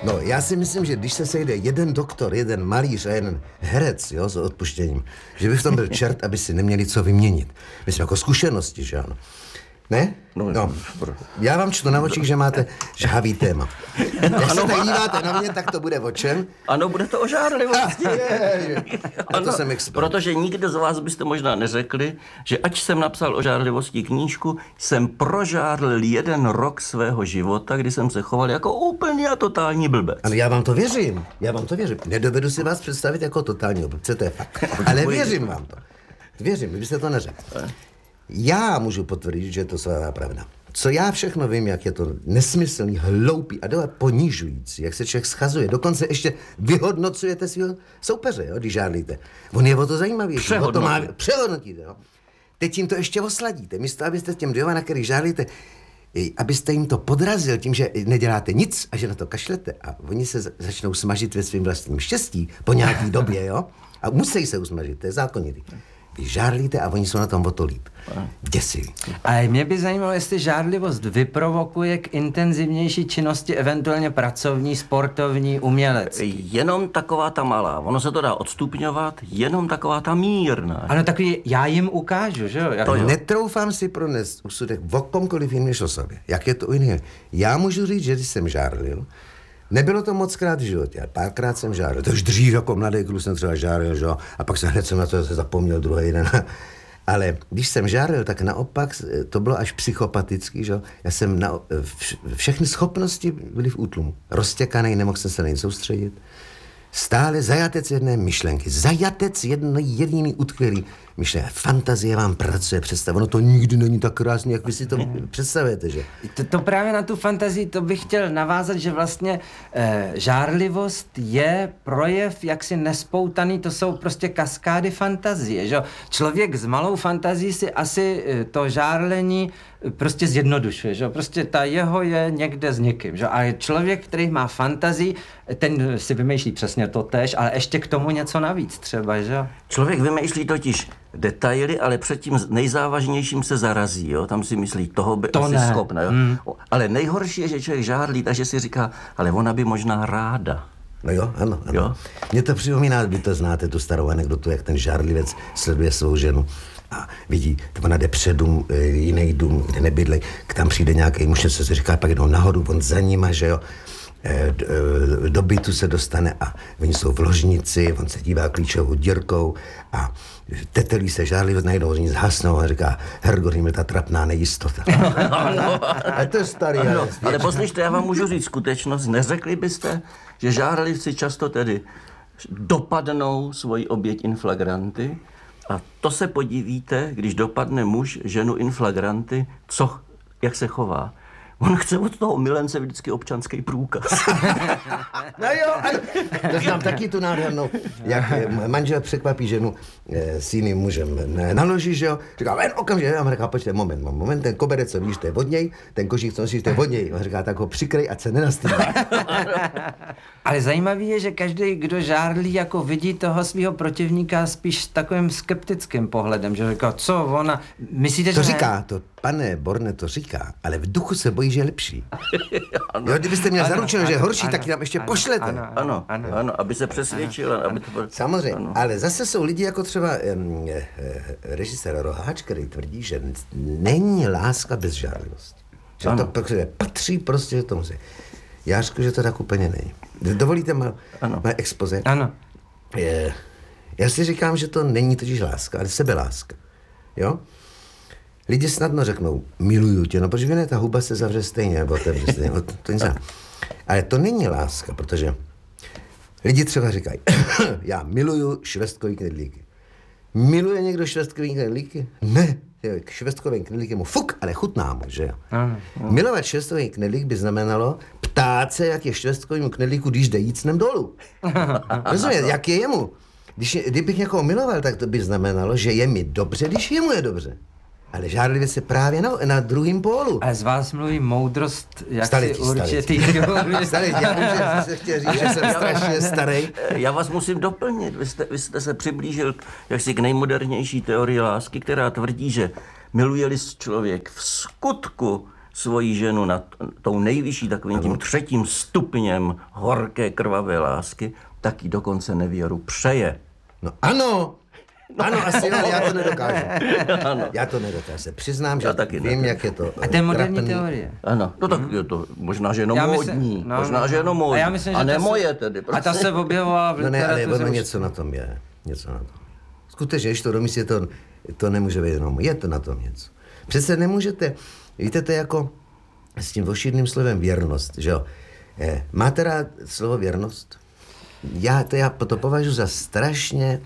No, já si myslím, že když se sejde jeden doktor, jeden malíř a jeden herec, jo, s odpuštěním, že by v tom byl čert, aby si neměli co vyměnit. Myslím, jako zkušenosti, že ano. Ne? No, já vám čtu na očích, že máte žhavý téma. Jak se tak díváte na mě, tak to bude o čem? Ano, bude to o žárlivosti. To jsem expert. Protože nikdo z vás byste možná neřekli, že ač jsem napsal o žárlivosti knížku, jsem prožárlil 1 rok svého života, kdy jsem se choval jako úplný a totální blbec. Ale já vám to věřím. Nedovedu si vás představit jako totální blbce, to je fakt. Ale věřím vám to. Věřím, kdybyste to neřekl. Já můžu potvrdit, že je to svá pravda. Co já všechno vím, jak je to nesmyslný, hloupý a dole ponižující, jak se člověk schazuje. Dokonce ještě vyhodnocujete svého soupeře, jo, když žádlíte. On je o to zajímavější. Přehodnotíte, jo. Teď jim to ještě osladíte. Místo, abyste těm dvěma, na kterých žádlíte, abyste jim to podrazil tím, že neděláte nic a že na to kašlete a oni se začnou smažit ve svým vlastním štěstí po nějaký době, jo. A musí se usmažit, to je zákonitý. Vy žárlíte a oni jsou na tom o to líp. Děsivý. A mě by zajímalo, jestli žárlivost vyprovokuje k intenzivnější činnosti, eventuálně pracovní, sportovní, umělecký. Jenom taková ta malá. Ono se to dá odstupňovat, jenom taková ta mírná. Ano, takový, já jim ukážu, že jo? Jo. Netroufám si pronést úsudek o komkoliv jiným než o sobě. Jak je to u jiného? Já můžu říct, že když jsem žárlil, nebylo to moc krát v životě, ale párkrát jsem žárlil. To už dřív jako mladý kluk jsem třeba žárlil, že jo? A pak jsem na to zapomněl druhý den. Ale když jsem žárlil, tak naopak to bylo až psychopatický, že jo? Já jsem všechny schopnosti byly v útlumu. Roztěkaný, nemohl jsem se na nic soustředit. Stále zajatec jedné myšlenky. Zajatec jediný utkvělý myšlenky. Fantazie vám pracuje, představ. Ono to nikdy není tak krásný, jak vy si to představujete, že? To právě na tu fantazii, to bych chtěl navázat, že vlastně žárlivost je projev jaksi nespoutaný, to jsou prostě kaskády fantazie, že? Člověk s malou fantazí si asi to žárlení prostě zjednodušuje, že? Prostě ta jeho je někde s někým, že? A člověk, který má fantazii, ten si vymýšlí přesně to též, ale ještě k tomu něco navíc třeba, že? Člověk vymýšlí totiž detaily, ale před tím nejzávažnější se zarazí, jo? Tam si myslí, toho by to asi schopna, jo? Ale nejhorší je, že člověk žárlí, takže si říká, ale ona by možná ráda. No jo, ano. Jo? Mně to připomíná, vy to znáte, tu starou anekdotu, jak ten žárlivec sleduje svou ženu a vidí, ona jde před dům, jiný dům, kde nebydlej, tam přijde nějaký muž, co se říká, pak jdou nahoru, on za nima, že jo, do bytu se dostane a oni jsou v ložnici, on se dívá klíčovou dírkou a tetelí se žárlivě najdou, oni zhasnou a říká, Hergot, je ta trapná nejistota. A to je starý. Ale poslyšte, já vám můžu říct skutečnost, neřekli byste, že žárlivci často tedy dopadnou svoji oběť in flagranti a to se podívíte, když dopadne muž ženu in flagranti, jak se chová. On chce od toho milence vždycky občanský průkaz. No jo, ano. To znám taky tu nádhernou, jak manžel překvapí ženu s jiným mužem naloží, že jo. Říká, ven okamžitě, a on říká, počkej, moment, ten koberec, co vidíš, to je od něj, ten kožík, co nosíš, to je od něj. On říká, tak ho přikrej, ať se nenastýlí. Ale zajímavý je, že každý, kdo žárlí, jako vidí toho svého protivníka spíš s takovým skeptickým pohledem, že říká, co ona, myslíte, to že říká, to pane Borne to říká, ale v duchu se bojí, že je lepší. Jo, kdybyste měl zaručeno, že je horší, tak tam ještě pošlete. Ano, aby se přesvědčil. Aby to... Samozřejmě, ale zase jsou lidi jako třeba režisér Roháč, který tvrdí, že není láska bez žárlivosti. Že to patří prostě tomu se. Já řeknu, že to tak úplně není. Dovolíte mé expoze? Ano. Já si říkám, že to není totiž láska, ale sebeláska. Jo? Lidi snadno řeknou, miluju tě, no protože ne, ta huba se zavře stejně, nebo otevře stejně, to nic. Ale to není láska, protože lidi třeba říkají, já miluju švestkový knedlíky. Miluje někdo švestkový knedlíky? Ne, švestkový knedlík je mu fuk, ale chutná mu, že jo. Milovat švestkový knedlík by znamenalo ptát se, jak je švestkovýmu knedlíku, když jde jít snem dolů. Rozumět, jak je jemu. Kdybych někoho miloval, tak to by znamenalo, že je mi dobře, když jemu je dobře. Ale žárlivě se právě na druhém pólu. Ale z vás mluví moudrost, jak staletí, si určitý. Staletí, já jsem chtěl říct, že jsem strašně starý. Já vás musím doplnit. Vy jste se přiblížil jaksi k nejmodernější teorii lásky, která tvrdí, že miluje-li člověk v skutku svoji ženu nad tou nejvyšší takovým tím 3. stupněm horké krvavé lásky, tak jí dokonce nevěru přeje. No ano, asi jo, já to nedokážu. Já to nedokážu. Se přiznám, že Já taky vím, ne. jak je to. A to je moderní trapný. teorie. Ano, no tak je to možná, že jenom Já myslím- módní. no, Možná, no. že jenom A módní. já myslím, že A to ne se- moje tedy. A ta prostě. se objevovala v No ne, ale literatuře. ono něco na tom je. Něco na tom. Skutečně, když to domyslíte, to nemůže být jenom. Je to na tom něco. Přece nemůžete, víte, to je jako s tím ošidným slovem věrnost, že jo. Máte rád slovo věrnost? Já to považuji za strašně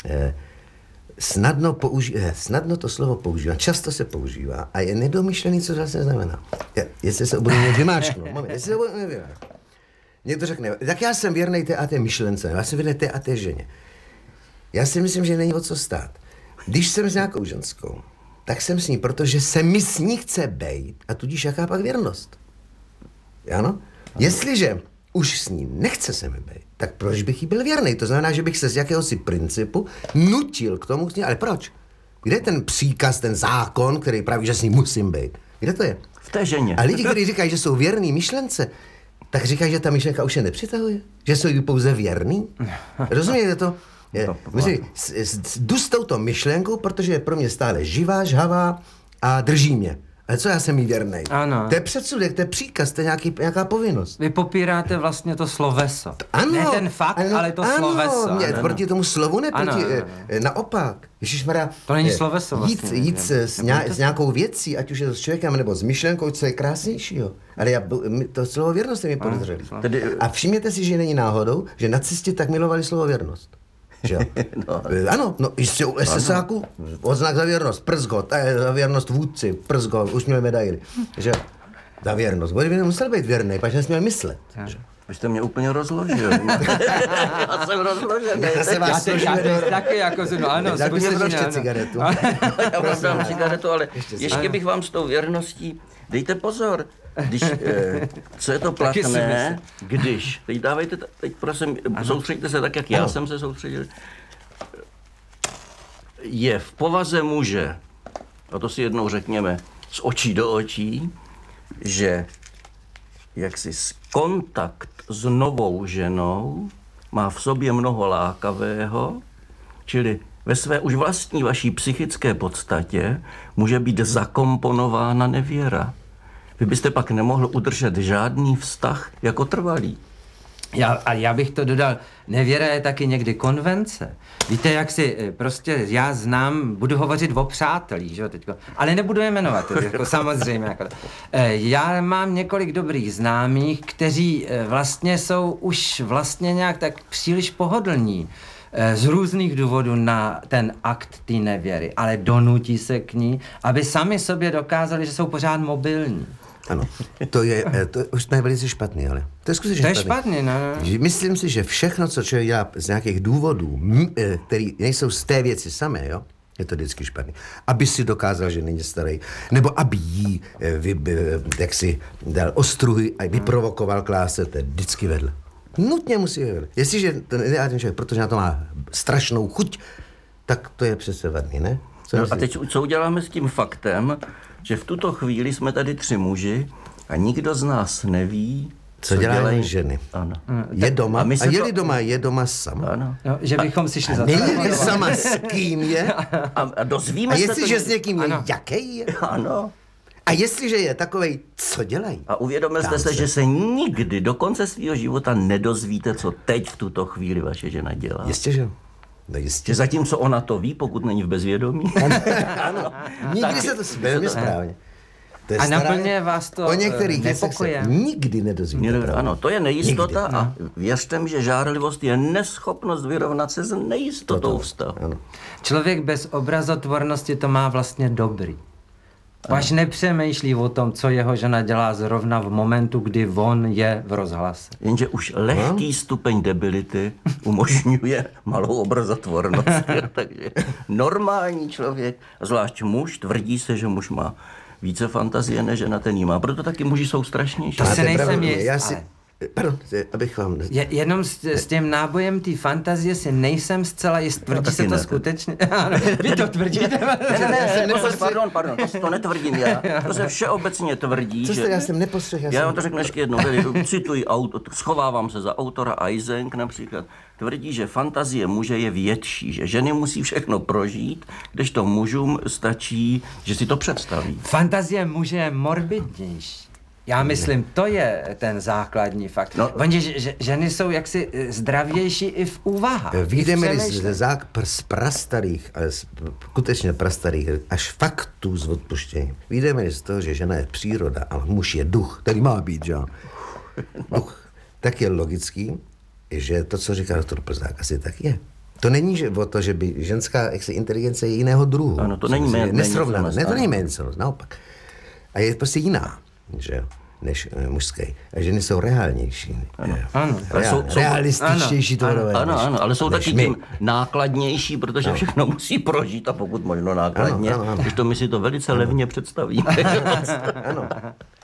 snadno to slovo používá, často se používá a je nedomyšlený, co vlastně znamená. Jestli se budu mě vymáčknout, moment, jestli se budu mě vymáčknout. Někdo řekne, tak já jsem věrnej té a té myšlence, já jsem věrnej té a té ženě. Já si myslím, že není o co stát. Když jsem s nějakou ženskou, tak jsem s ní, protože se mi s ní chce bejt a tudíž jaká pak věrnost. Ano? Jestliže už s ní nechce se mi bejt, tak proč bych jí byl věrný? To znamená, že bych se z jakéhosi principu nutil k tomu s ní, ale proč? Kde je ten příkaz, ten zákon, který praví, že s ní musím bejt? Kde to je? V té ženě. A lidi, kteří říkají, že jsou věrný myšlence, tak říkají, že ta myšlenka už je nepřitahuje? Že jsou jí pouze věrný? Rozumíte to? Jdu s touto myšlenkou, protože je pro mě stále živá, žhavá a drží mě. Ale co já jsem jí věrnej? Ano. To je předsudek, to je příkaz, to je nějaká povinnost. Vy popíráte vlastně to sloveso. Ano, Ne ten fakt, ale to ano, sloveso. Mě, Ano. proti tomu slovu ne, Ano, proti, ano, naopak. Ježišmarja, To není sloveso vlastně, Jít že? s nějakou věcí, ať už je to s člověkem nebo s myšlenkou, co je krásnějšího. Ale to slovo věrnost je mi podezřelý. Tedy- A všimněte si, že není náhodou, že nacisti tak milovali slovo věrnost. Že jo? Ano, no jistě u SSáku odznak za věrnost, Przgo, to je za věrnost vůdci, Przgo, už měl medaily. Že jo? Za věrnost. Bo kdyby nemusel být věrný, pak nesměl myslet. Vy jste mě úplně rozložil. Já jsem rozložený. Já se vás Já teď taky jako no ano, Tak mě zkuste ještě ano. cigaretu. Já vám dám cigaretu, ale ještě bych vám s tou věrností, dejte pozor, když, co je to Taky si platné, když, teď dávejte, teď prosím, soustřeďte se tak, jak já Ano. jsem se soustředil, je v povaze muže, a to si jednou řekněme, z očí do očí, že jaksi kontakt s novou ženou má v sobě mnoho lákavého, čili ve své už vlastní vaší psychické podstatě může být zakomponována nevěra. Vy byste pak nemohl udržet žádný vztah jako trvalý. Já bych to dodal, nevěra je taky někdy konvence. Víte, jak si prostě já znám, budu hovořit o přátelích, že jo, teďko, ale nebudu je jmenovat, jako samozřejmě. Jako. Já mám několik dobrých známých, kteří vlastně jsou už vlastně nějak tak příliš pohodlní z různých důvodů na ten akt té nevěry, ale donutí se k ní, aby sami sobě dokázali, že jsou pořád mobilní. Ano, to už jsme velice špatný, ale to je skutečně To je špatný, no. Myslím si, že všechno, co člověk dělá z nějakých důvodů, které nejsou z té věci samé, jo, je to vždycky špatný. Aby si dokázal, že není starý, nebo aby jí jak si dal ostruhy a vyprovokoval k lásce, to je vždycky vedle. Nutně musí být vedle. Jestliže to nedá ten člověk, protože na to má strašnou chuť, tak to je přece vadný, ne? No a teď co uděláme s tím faktem, že v tuto chvíli jsme tady 3 muži a nikdo z nás neví, Co dělají ženy? Ano. Je doma, my a se je-li doma, je doma sama. Ano. No, že bychom si šli za Není sama s kým je? A dozvíme A se jestliže to... s někým je, Ano. jaký je? Ano. A jestliže je takovej, co dělají? A uvědomil jste Ptám se, se. že se nikdy do konce svého života nedozvíte, co teď v tuto chvíli vaše žena dělá. Jistě, že? No jistě. Že zatímco ona to ví, pokud není v bezvědomí. Ano, nikdy se to velmi správně. To je A stará- naplňuje vás to o některých věcech se nepokojem? nikdy nedozvíte. pravdu. Ano, to je nejistota Nikdy. a věřte mi, že žárlivost je neschopnost vyrovnat se s nejistotou vztahu. Ano. Člověk bez obrazotvornosti to má vlastně dobrý. Až nepřemýšlí o tom, co jeho žena dělá zrovna v momentu, kdy on je v rozhlase. Jenže už lehký stupeň debility umožňuje malou obrazotvornost. Takže normální člověk, zvlášť muž, tvrdí se, že muž má více fantazie než žena, ten jí má. Proto taky muži jsou strašnější. To se Máte nejsem pravdu, jist, já si- ale Pardon, abych vám... Jenom s tím nábojem té fantazie si nejsem zcela jist. Tvrdí taky se to ne. skutečně? Ano, vy to tvrdíte? Pardon, to netvrdím já. To se všeobecně tvrdí, Co že... jste, já jsem nepostřehl. Já vám to řeknu ještě jednou, tedy cituji, schovávám se za autora Eysenck například, tvrdí, že fantazie muže je větší, že ženy musí všechno prožít, kdežto mužům stačí, že si to představí. Fantazie muže je morbidnější. Já myslím, to je ten základní fakt. No. Že ženy jsou jaksi zdravější i v úvahách. Vyjdeme z prastarých, ale skutečně prastarých, až faktů z odpuštění. Vyjdeme z toho, že žena je příroda, ale muž je duch, který má být, že? Duch. Tak je logický, že to, co říká doktor Plzák, asi tak je. To není že o to, že by ženská inteligence je jiného druhu. Ano, to není nesrovnaná. méně. Ne, to není méncenost, naopak. A je prostě jiná, že jo, než mužské. A ženy jsou reálnější. Ano. Realističtější tvorové. Ano, ale jsou než taky my. tím nákladnější, protože všechno musí prožít a pokud možno nákladně, Ano. když to my si to velice levně představíme. Ano.